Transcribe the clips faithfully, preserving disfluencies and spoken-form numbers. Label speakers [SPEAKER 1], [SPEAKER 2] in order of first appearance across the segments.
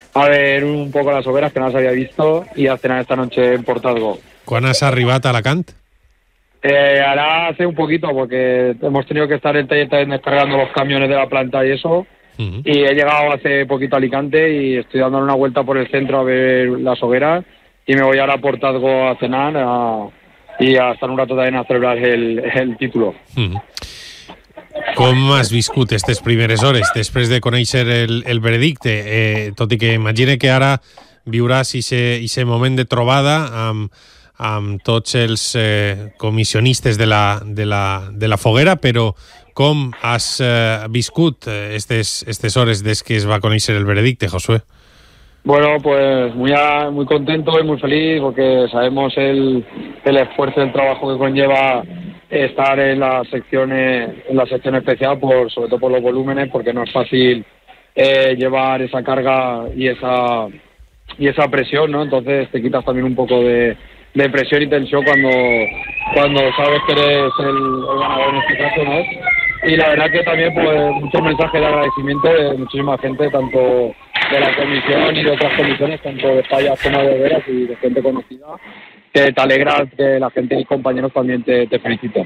[SPEAKER 1] a ver un poco las hogueras, que no las había visto, y a cenar esta noche en Portalgo.
[SPEAKER 2] ¿Quan has arribat a Alacant?
[SPEAKER 1] Eh, hará hace un poquito, porque hemos tenido que estar en el taller también descargando los camiones de la planta y eso, uh-huh. Y he llegado hace poquito a Alicante y estoy dando una vuelta por el centro a ver las hogueras, y me voy ahora a Portalgo a cenar a, y a estar un rato también a celebrar el, el título. Uh-huh.
[SPEAKER 2] Com has viscut aquestes primeres hores després de conèixer el, el veredicte? Eh, tot i que imagine que ara viuràs aquest moment de trobada amb, amb tots els eh, comissionistes de la, de, la, de la foguera, però com has eh, viscut aquestes estes hores des que es va conèixer el veredicte, Josué?
[SPEAKER 1] Bueno, pues muy, a, muy contento y muy feliz, porque sabemos el, el esfuerzo y el trabajo que conlleva estar en la sección en la sección especial, por sobre todo por los volúmenes, porque no es fácil eh, llevar esa carga y esa y esa presión, ¿no? Entonces te quitas también un poco de, de presión y tensión cuando cuando sabes que eres el, el ganador en este caso, ¿no? Y la verdad que también pues muchos mensajes de agradecimiento de muchísima gente, tanto de la comisión y de otras comisiones, tanto de fallas como de veras y de gente conocida, que te alegra que la gente y compañeros también te, te feliciten.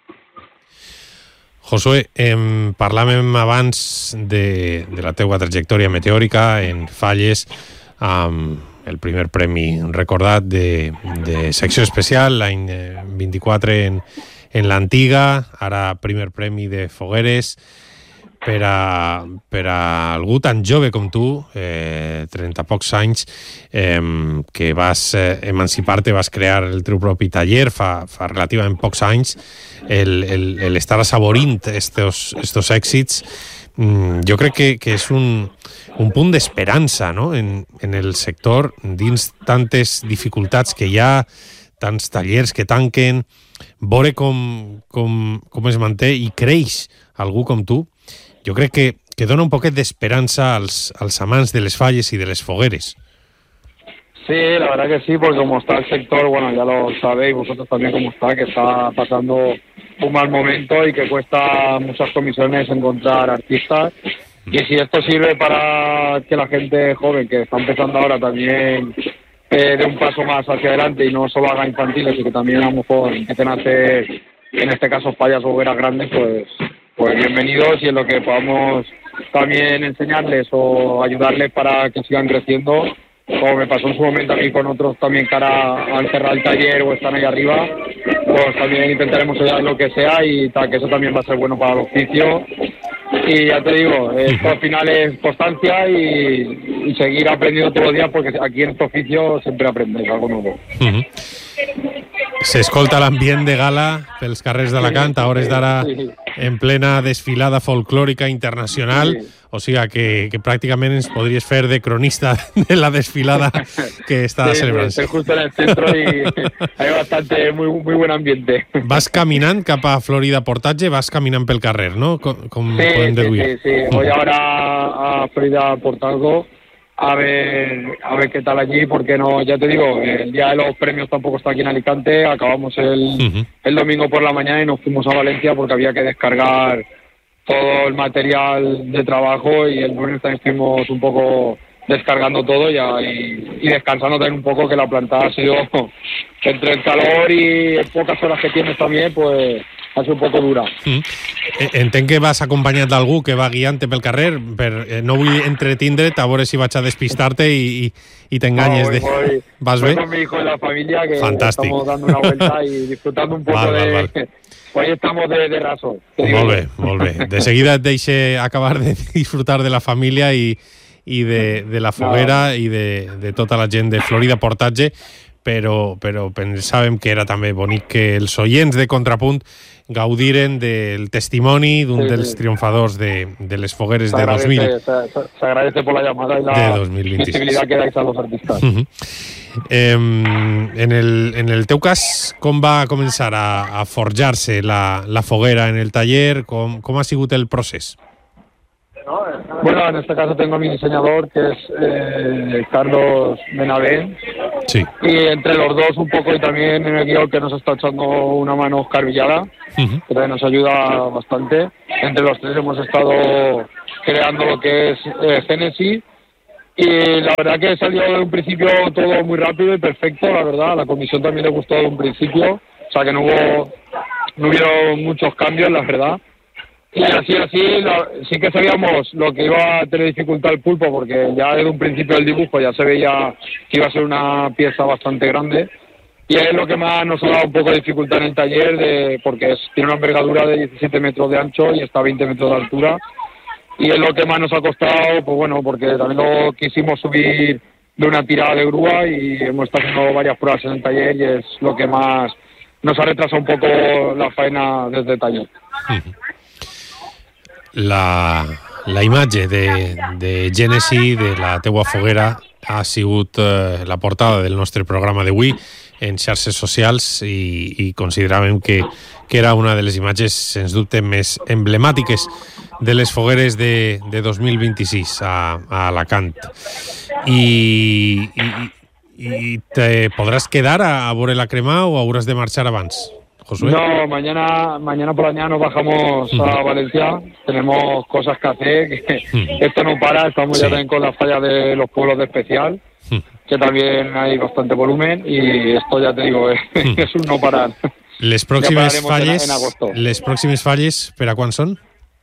[SPEAKER 2] Josué, eh, parlàvem abans de, de la teua trajectòria meteòrica en falles, amb el primer premi recordat de, de secció especial l'any vint-i-quatre en, en l'Antiga, ara primer premi de fogueres. Per a, per a algú tan jove com tu, eh, trenta pocs anys, eh, que vas eh, emancipar-te, vas crear el teu propi taller fa, fa relativament pocs anys, el, el, el estar assaborint estos, estos èxits, mm, jo crec que, que és un, un punt d'esperança, no? en, en el sector, dins tantes dificultats que hi ha, tants tallers que tanquen, veure com, com, com es manté i creix algú com tu, jo crec que, que dona un poquet d'esperança als, als amants de les falles y de les fogueres.
[SPEAKER 1] Sí, la verdad que sí, porque como está el sector, bueno, ya lo sabéis vosotros también cómo está, que está pasando un mal momento y que cuesta muchas comisiones encontrar artistas. Y si esto sirve para que la gente joven que está empezando ahora también eh, dé un paso más hacia adelante y no solo haga infantiles, y que también a lo mejor empiecen a hacer, en este caso, fallas o hogueras grandes, pues... Pues bienvenidos, y en lo que podamos también enseñarles o ayudarles para que sigan creciendo, como me pasó en su momento a mí con otros también cara al cerrar el taller o están ahí arriba, pues también intentaremos ayudar lo que sea, y tal, que eso también va a ser bueno para el oficio. Y ya te digo, esto al final es constancia y, y seguir aprendiendo todos los días, porque aquí en este oficio siempre aprendes algo nuevo.
[SPEAKER 2] Uh-huh. S'escolta l'ambient de gala pels carrers d'Alacant, a hores d'ara en plena desfilada folclòrica internacional, sí. O sigui que, que pràcticament ens podries fer de cronista de la desfilada que està
[SPEAKER 1] sí,
[SPEAKER 2] celebrant.
[SPEAKER 1] Sí, justo en el centro y hay bastante, muy, muy buen ambiente.
[SPEAKER 2] Vas caminant cap a Florida Portatge, vas caminant pel carrer, no? Com, com
[SPEAKER 1] sí,
[SPEAKER 2] podem deduir.
[SPEAKER 1] Sí, sí, sí. Voy ahora a Florida Portalgo a ver a ver qué tal allí, porque no, ya te digo, el día de los premios tampoco está aquí en Alicante, acabamos el, uh-huh. el domingo por la mañana y nos fuimos a Valencia porque había que descargar todo el material de trabajo, y el lunes también estuvimos un poco descargando todo ya y, y descansando también un poco, que la planta ha sido, entre el calor y pocas horas que tienes también, pues ha sido un poco dura.
[SPEAKER 2] Mm. Entenc que vas acompanyat d'algú que va guiant-te pel carrer, per, eh, no vull entretindre't, a veure si vaig a despistar-te i, i, i t'enganyes.
[SPEAKER 1] No, voy,
[SPEAKER 2] de...
[SPEAKER 1] voy,
[SPEAKER 2] ¿Vas
[SPEAKER 1] voy
[SPEAKER 2] bé?
[SPEAKER 1] Con mi hijo y la familia, que
[SPEAKER 2] Fantàstic.
[SPEAKER 1] Estamos dando una vuelta y disfrutando un poco val, de... Val, val. Hoy estamos de, de raso.
[SPEAKER 2] Molt bé, molt bé. De seguida et deixe acabar de disfrutar de la família i, i de, de la foguera no. i de, de tota la gent de Florida Portatge, però, però pensàvem que era també bonic que els oients de Contrapunt gaudiren del testimoni d'un sí, dels sí. triomfadors de, de les fogueres de dos mil.
[SPEAKER 1] Se agradece por la llamada y la visibilidad que dais a los artistas.
[SPEAKER 2] Uh-huh. Eh, en, el, en el teu cas, com va començar a, a forjar-se la, la foguera en el taller? Com, com ha sigut el procés?
[SPEAKER 1] Bueno, en este caso tengo a mi diseñador, que es eh, Carlos Benavent.
[SPEAKER 2] Sí.
[SPEAKER 1] Y entre los dos un poco, y también en el guión que nos está echando una mano Oscar Villada, uh-huh. que también nos ayuda bastante. Entre los tres hemos estado creando lo que es eh, Génesis. Y la verdad que salió de un principio todo muy rápido y perfecto, la verdad. A la comisión también le gustó de un principio. O sea que no hubo, no hubieron muchos cambios, la verdad. Y así, así, la, sí que sabíamos lo que iba a tener dificultad el pulpo, porque ya desde un principio del dibujo ya se veía que iba a ser una pieza bastante grande. Y es lo que más nos ha dado un poco de dificultad en el taller, de, porque es, tiene una envergadura de diecisiete metros de ancho y está a veinte metros de altura. Y es lo que más nos ha costado, pues bueno, porque también lo quisimos subir de una tirada de grúa y hemos estado haciendo varias pruebas en el taller y es lo que más nos ha retrasado un poco la faena desde el taller.
[SPEAKER 2] La, la imatge de, de Gènesi, de la teua foguera, ha sigut eh, la portada del nostre programa d'avui en xarxes socials i, i consideràvem que, que era una de les imatges, sens dubte, més emblemàtiques de les fogueres de, de dos mil vint-i-sis a, a Alacant. I, i, i te podràs quedar a, a veure la crema o hauràs de marxar abans, Josué?
[SPEAKER 1] No, mañana, mañana por la mañana nos bajamos mm. a Valencia. Tenemos cosas que hacer, que mm. esto no para. Estamos sí. ya también con la falla de los pueblos de especial, mm. que también hay bastante volumen y esto ya te digo, es, mm. es un no parar.
[SPEAKER 2] Les pròximes falles, en, en les pròximes falles, per a quan són?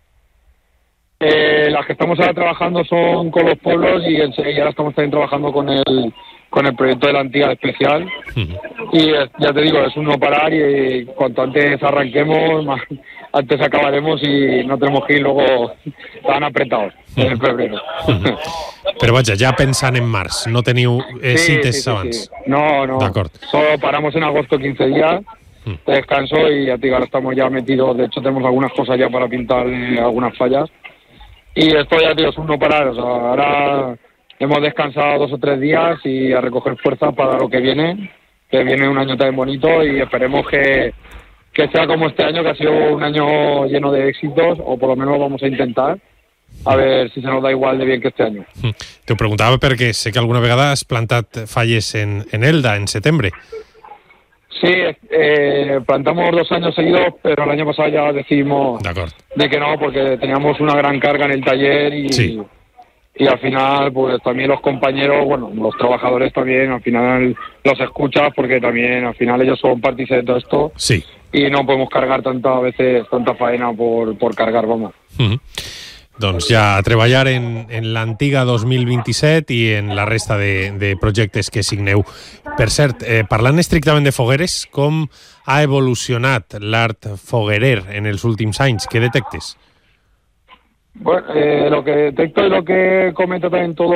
[SPEAKER 1] Eh, las que estamos ahora trabajando son con los pueblos y enseguida ahora estamos también trabajando con el con el proyecto de la Antiguas especial uh-huh. y es, ya te digo, es un no parar y cuanto antes arranquemos, más, antes acabaremos y no tenemos que ir luego tan apretados uh-huh. en el febrero.
[SPEAKER 2] Uh-huh. Però vaja, ja pensant en març, no teniu eh,
[SPEAKER 1] sí,
[SPEAKER 2] cites
[SPEAKER 1] sí, sí,
[SPEAKER 2] abans?
[SPEAKER 1] Sí. No, no,
[SPEAKER 2] d'acord.
[SPEAKER 1] Solo paramos en agosto quince días uh-huh. de descanso y ya te digo, ahora estamos ya metidos, de hecho tenemos algunas cosas ya para pintar eh, algunas fallas. Y esto ya, tío, es un no parar. O sea, ahora hemos descansado dos o tres días y a recoger fuerzas para lo que viene, que viene un año tan bonito y esperemos que, que sea como este año, que ha sido un año lleno de éxitos, o por lo menos lo vamos a intentar, a ver si se nos da igual de bien que este año.
[SPEAKER 2] Te ho preguntava perquè sé que alguna vegada has plantat falles en, en Elda, en setembre.
[SPEAKER 1] Sí, eh, plantamos dos años seguidos, pero el año pasado ya decidimos de que no, porque teníamos una gran carga en el taller y, sí. y al final, pues también los compañeros, bueno, los trabajadores también, al final los escuchas porque también al final ellos son partícipes de todo esto
[SPEAKER 2] sí.
[SPEAKER 1] y no podemos cargar tantas veces, tanta faena por, por cargar, vamos.
[SPEAKER 2] Uh-huh. Doncs ja a treballar en, en l'antiga dos mil vint-i-set i en la resta de, de projectes que signeu. Per cert, eh, parlant estrictament de fogueres, com ha evolucionat l'art foguerer en els últims anys? Què detectes?
[SPEAKER 1] Bueno, eh, lo que detecto y lo que comenta también todo,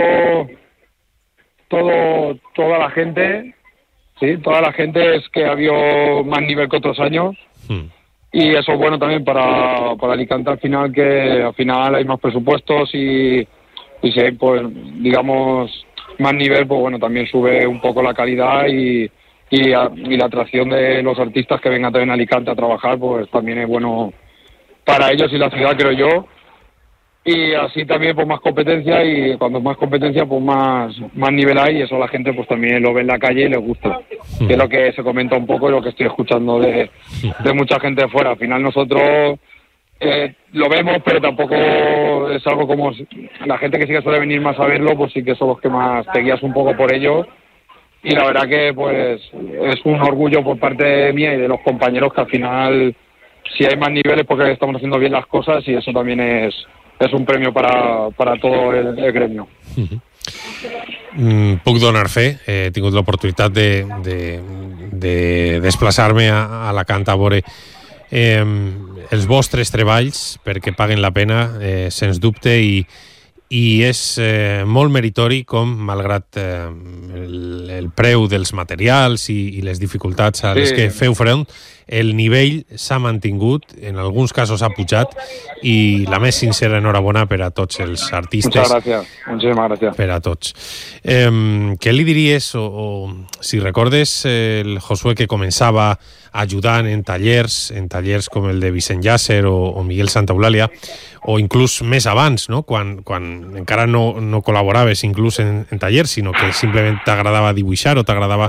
[SPEAKER 1] todo, toda la gente, sí, toda la gente es que ha habido más nivel que otros años. Hmm. Y eso es bueno también para, para Alicante al final, que al final hay más presupuestos y, y si hay, pues, digamos, más nivel, pues bueno, también sube un poco la calidad y, y, y la atracción de los artistas que vengan también a Alicante a trabajar, pues también es bueno para ellos y la ciudad, creo yo. Y así también pues más competencia y cuando más competencia pues más, más nivel hay y eso la gente pues también lo ve en la calle y les gusta, que es lo que se comenta un poco y lo que estoy escuchando de, de mucha gente de fuera. Al final nosotros eh, lo vemos, pero tampoco es algo como la gente que sí que suele venir más a verlo, pues sí que son los que más te guías un poco por ellos. Y la verdad que pues es un orgullo por parte mía y de los compañeros que al final si hay más niveles porque estamos haciendo bien las cosas y eso también es és un premi para, para todo el, el gremio.
[SPEAKER 2] Uh-huh. Mm, puc donar fe, he tingut l'oportunitat de, de, de desplaçar-me a, a Alacant a veure eh, els vostres treballs perquè paguen la pena, eh, sens dubte, i, i és eh, molt meritori com, malgrat eh, el, el preu dels materials i, i les dificultats a les sí. que feu front, el nivell s'ha mantingut, en alguns casos ha pujat, i la més sincera enhorabona per a tots els artistes.
[SPEAKER 1] Muchas gracias, muchísimas gracias.
[SPEAKER 2] Per a tots. Eh, què li diries, o, o si recordes el Josué que començava ajudant en tallers, en tallers com el de Vicent Llàcer o, o Miguel Santaeulàlia, o inclús més abans, no? quan, quan encara no, no col·laboraves inclús en, en tallers, sinó que simplement t'agradava dibuixar o t'agradava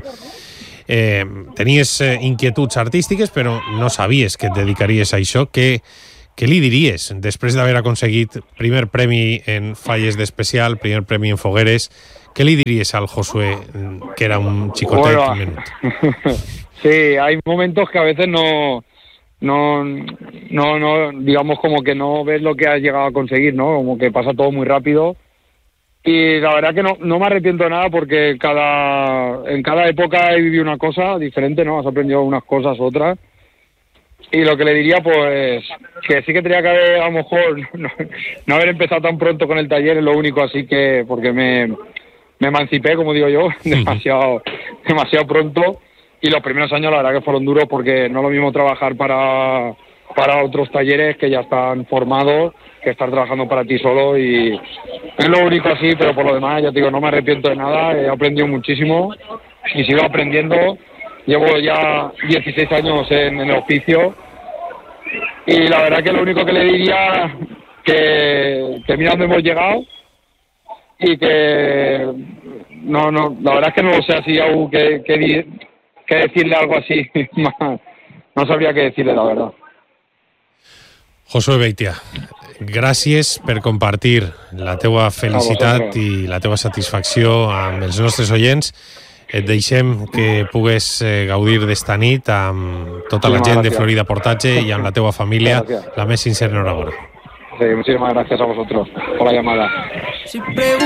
[SPEAKER 2] Eh, tenies eh, inquietuds artístiques però no sabies que et dedicaries a això. Què, què li diries després d'haver aconseguit primer premi en falles d'especial, primer premi en fogueres? Què li diries al Josué, que era un chicotet
[SPEAKER 1] Bueno,
[SPEAKER 2] un minut?
[SPEAKER 1] Sí, hay momentos que a veces no, no, no, no, digamos como que no ves lo que has llegado a conseguir, ¿no? Como que pasa todo muy rápido. Y la verdad que no, no me arrepiento de nada porque cada, en cada época he vivido una cosa diferente, ¿no? Has aprendido unas cosas, otras. Y lo que le diría, pues, que sí que tenía que haber, a lo mejor, no, no haber empezado tan pronto con el taller, es lo único, así que, porque me, me emancipé, como digo yo, demasiado, demasiado pronto. Y los primeros años la verdad que fueron duros porque no es lo mismo trabajar para, para otros talleres que ya están formados que estar trabajando para ti solo, y es lo único así, pero por lo demás ya te digo, no me arrepiento de nada, he aprendido muchísimo y sigo aprendiendo. Llevo ya dieciséis años en, en el oficio y la verdad que lo único que le diría que, que mira dónde hemos llegado y que no, no, la verdad es que no lo sé así aún que, que, que decirle algo así, no sabría qué decirle, la verdad.
[SPEAKER 2] Josué Beitia, gràcies per compartir la teua felicitat i la teua satisfacció amb els nostres oients. Et deixem que pugues eh, gaudir d'esta nit amb tota la gent de Florida Portatge i amb la teua família. La més sincera enhorabona.
[SPEAKER 1] Sí, muchísimas gracias a vosotros por la llamada.